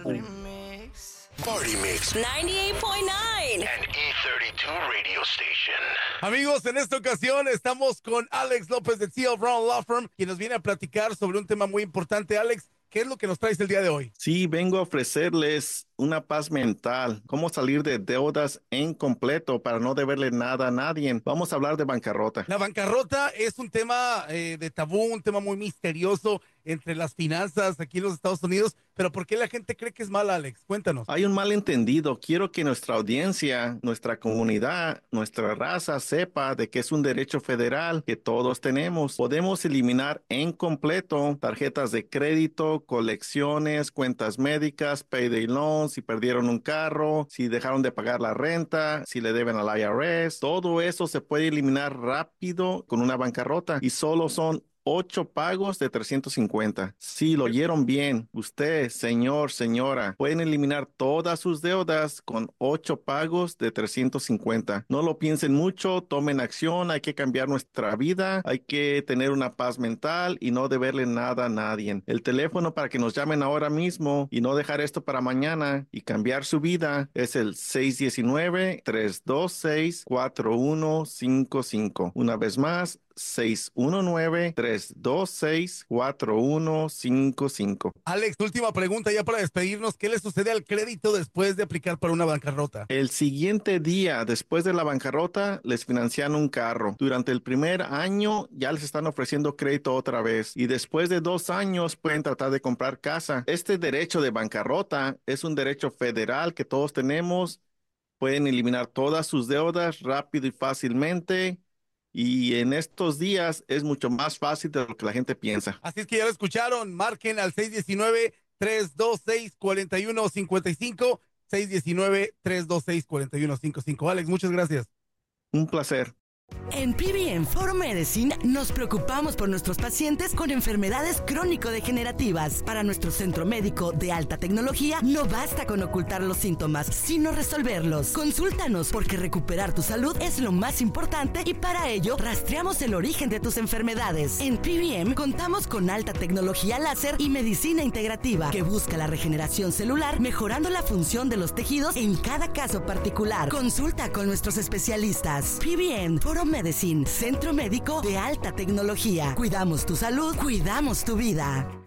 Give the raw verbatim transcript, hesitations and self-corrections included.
Remix. Party Mix ninety-eight point nine. and E thirty-two Radio Station. Amigos, en esta ocasión estamos con Alex López de T L Brown Law Firm, quien nos viene a platicar sobre un tema muy importante. Alex, ¿qué es lo que nos traes el día de hoy? Sí, vengo a ofrecerles una paz mental, cómo salir de deudas en completo para no deberle nada a nadie. Vamos a hablar de bancarrota. La bancarrota es un tema eh, de tabú, un tema muy misterioso entre las finanzas aquí en los Estados Unidos, pero ¿por qué la gente cree que es mal, Alex? Cuéntanos. Hay un malentendido. Quiero que nuestra audiencia, nuestra comunidad, nuestra raza sepa de que es un derecho federal que todos tenemos. Podemos eliminar en completo tarjetas de crédito, colecciones, cuentas médicas, payday loans, si perdieron un carro, si dejaron de pagar la renta, si le deben al I R S. Todo eso se puede eliminar rápido con una bancarrota y solo son ocho pagos de trescientos cincuenta. Sí, lo oyeron bien. Usted, señor, señora, pueden eliminar todas sus deudas con ocho pagos de trescientos cincuenta. No lo piensen mucho, tomen acción. Hay que cambiar nuestra vida. Hay que tener una paz mental y no deberle nada a nadie. El teléfono para que nos llamen ahora mismo y no dejar esto para mañana y cambiar su vida es el seis uno nueve, tres dos seis, cuatro uno cinco cinco. Una vez más, seis uno nueve, tres dos seis, cuatro uno cinco cinco. Alex, última pregunta ya para despedirnos. ¿Qué le sucede al crédito después de aplicar para una bancarrota? El siguiente día después de la bancarrota les financian un carro. Durante el primer año ya les están ofreciendo crédito otra vez y después de dos años pueden tratar de comprar casa. Este derecho de bancarrota es un derecho federal que todos tenemos. Pueden eliminar todas sus deudas rápido y fácilmente. Y en estos días es mucho más fácil de lo que la gente piensa. Así es que ya lo escucharon. Marquen al seis uno nueve, tres dos seis, cuatro uno cinco cinco. seis uno nueve, tres dos seis, cuatro uno cinco cinco. Alex, muchas gracias. Un placer. En P B M Foro Medicine nos preocupamos por nuestros pacientes con enfermedades crónico-degenerativas. Para nuestro centro médico de alta tecnología, no basta con ocultar los síntomas, sino resolverlos. Consúltanos porque recuperar tu salud es lo más importante y para ello rastreamos el origen de tus enfermedades. En P B M contamos con alta tecnología láser y medicina integrativa que busca la regeneración celular, mejorando la función de los tejidos en cada caso particular. Consulta con nuestros especialistas. P B M Foro Medicine, centro médico de alta tecnología. Cuidamos tu salud, cuidamos tu vida.